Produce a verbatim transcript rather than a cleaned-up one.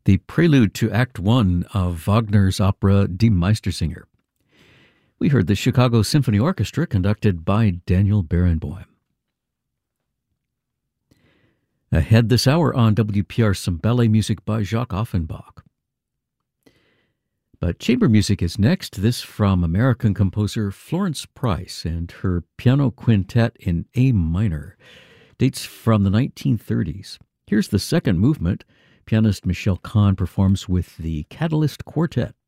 the prelude to Act One of Wagner's opera Die Meistersinger. We heard the Chicago Symphony Orchestra conducted by Daniel Barenboim. Ahead this hour on W P R, some ballet music by Jacques Offenbach. But chamber music is next, this from American composer Florence Price and her piano quintet in A minor. Dates from the nineteen thirties. Here's the second movement. Pianist Michelle Kahn performs with the Catalyst Quartet.